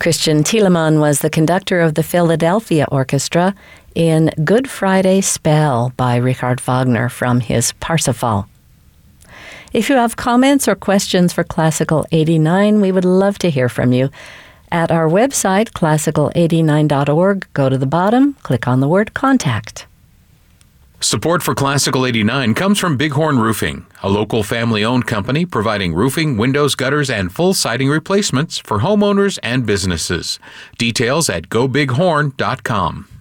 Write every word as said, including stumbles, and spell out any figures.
Christian Thielemann was the conductor of the Philadelphia Orchestra in Good Friday Spell by Richard Wagner from his Parsifal. If you have comments or questions for Classical eighty-nine, we would love to hear from you. At our website, classical eighty-nine dot org, go to the bottom, click on the word Contact. Support for Classical eighty-nine comes from Bighorn Roofing, a local family-owned company providing roofing, windows, gutters, and full siding replacements for homeowners and businesses. Details at go bighorn dot com.